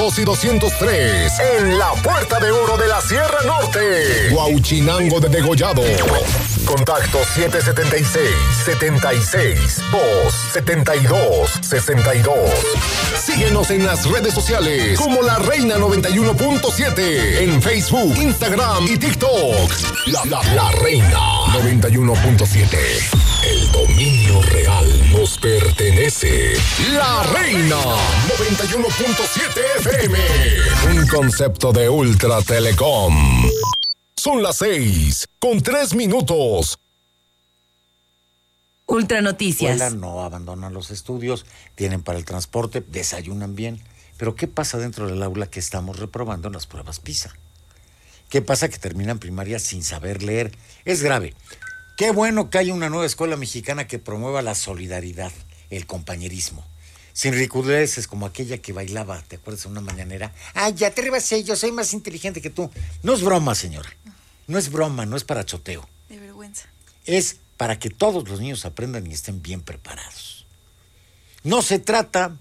202 y 203. En la Puerta de Oro de la Sierra Norte. Huauchinango de Degollado. Contacto 776-76-272-62. Síguenos en las redes sociales como La Reina 91.7. En Facebook, Instagram y TikTok. La Reina 91.7. El dominio real nos pertenece. La Reina 91.7 FM. Un concepto de Ultra Telecom. Son las 6:03. Ultra Noticias. Vuelan, no abandonan los estudios, tienen para el transporte, desayunan bien. Pero ¿qué pasa dentro del aula que estamos reprobando en las pruebas PISA? ¿Qué pasa que terminan primaria sin saber leer? Es grave. Qué bueno que haya una nueva escuela mexicana que promueva la solidaridad, el compañerismo. Sin ridiculeces como aquella que bailaba, ¿te acuerdas? En una mañanera. ¡Ay, ya te rebasé, yo soy más inteligente que tú! No es broma, señora. No es broma, no es para choteo. De vergüenza. Es para que todos los niños aprendan y estén bien preparados. No se trata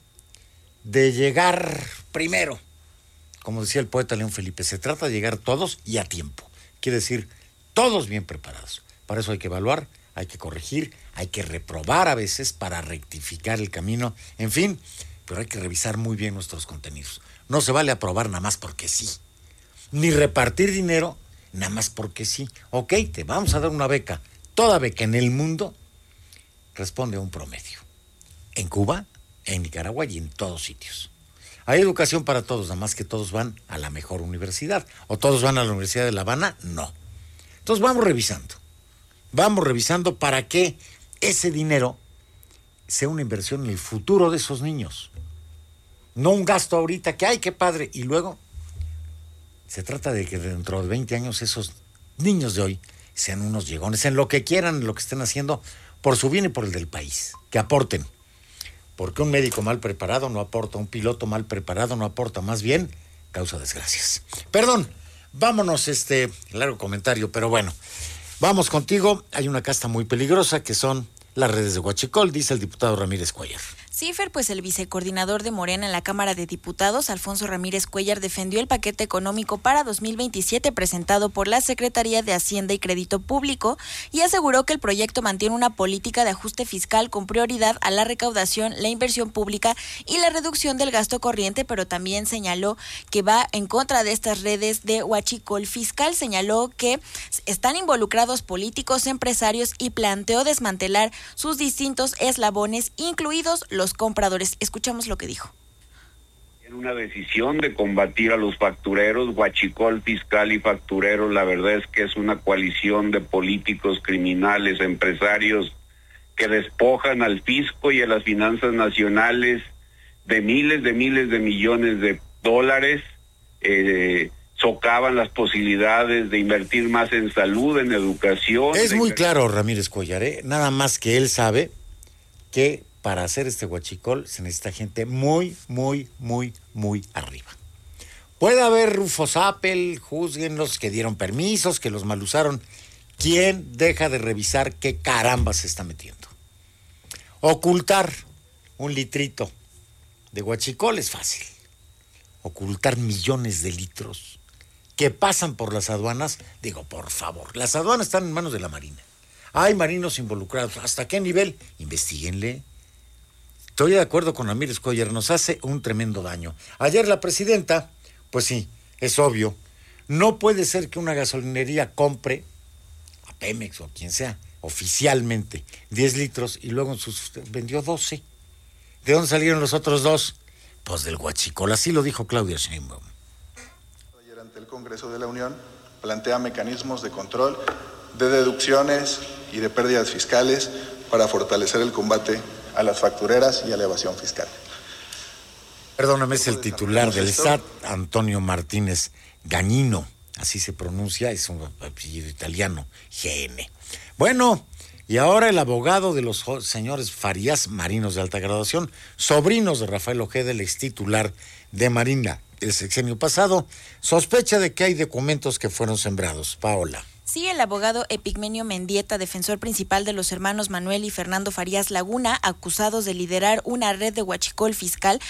de llegar primero, como decía el poeta León Felipe, se trata de llegar todos y a tiempo. Quiere decir, todos bien preparados. Para eso hay que evaluar, hay que corregir, hay que reprobar a veces para rectificar el camino, en fin, pero hay que revisar muy bien nuestros contenidos. No se vale aprobar nada más porque sí, ni repartir dinero nada más porque sí. Ok, te vamos a dar una beca. Toda beca en el mundo responde a un promedio. En Cuba, en Nicaragua y en todos sitios. Hay educación para todos, nada más que todos van a la mejor universidad. ¿O todos van a la Universidad de La Habana? No. Entonces vamos revisando. Vamos revisando para que ese dinero sea una inversión en el futuro de esos niños. No un gasto ahorita que, ¡ay, qué padre! Y luego se trata de que dentro de 20 años esos niños de hoy sean unos llegones en lo que quieran, en lo que estén haciendo, por su bien y por el del país. Que aporten. Porque un médico mal preparado no aporta, un piloto mal preparado no aporta, más bien causa desgracias. Perdón, vámonos, largo comentario, pero bueno. Vamos contigo, hay una casta muy peligrosa que son las redes de Huachicol, dice el diputado Ramírez Cuellar. Sí, Fer, pues el vicecoordinador de Morena en la Cámara de Diputados, Alfonso Ramírez Cuellar, defendió el paquete económico para 2027 presentado por la Secretaría de Hacienda y Crédito Público y aseguró que el proyecto mantiene una política de ajuste fiscal con prioridad a la recaudación, la inversión pública y la reducción del gasto corriente, pero también señaló que va en contra de estas redes de huachicol fiscal. Señaló que están involucrados políticos, empresarios y planteó desmantelar sus distintos eslabones, incluidos los compradores. Escuchamos lo que dijo. En una decisión de combatir a los factureros, huachicol fiscal y factureros, la verdad es que es una coalición de políticos, criminales, empresarios que despojan al fisco y a las finanzas nacionales de miles de millones de dólares, socavan las posibilidades de invertir más en salud, en educación. Es muy claro, Ramírez Cuellar, nada más que él sabe que para hacer este huachicol se necesita gente muy arriba. Puede haber Rufos Apple, juzguenlos, que dieron permisos, que los mal usaron. ¿Quién deja de revisar qué caramba se está metiendo? Ocultar un litrito de huachicol es fácil. Ocultar millones de litros que pasan por las aduanas, digo, por favor, las aduanas están en manos de la Marina. Hay marinos involucrados. ¿Hasta qué nivel? Investíguenle. Estoy de acuerdo con Ramírez Cuellar, nos hace un tremendo daño. Ayer la presidenta, pues sí, es obvio, no puede ser que una gasolinería compre a Pemex o quien sea, oficialmente, 10 litros y luego vendió 12. ¿De dónde salieron los otros 2? Pues del huachicol, así lo dijo Claudia Sheinbaum. Ayer ante el Congreso de la Unión plantea mecanismos de control, de deducciones y de pérdidas fiscales para fortalecer el combate a las factureras y a la evasión fiscal. Perdóname, es el titular del SAT, Antonio Martínez Gagnino, así se pronuncia, es un apellido italiano, GN. Bueno, y ahora el abogado de los señores Farías, marinos de alta graduación, sobrinos de Rafael Ojeda, el ex titular de Marina el sexenio pasado, sospecha de que hay documentos que fueron sembrados. Paola. Sí, el abogado Epigmenio Mendieta, defensor principal de los hermanos Manuel y Fernando Farías Laguna, acusados de liderar una red de huachicol fiscal,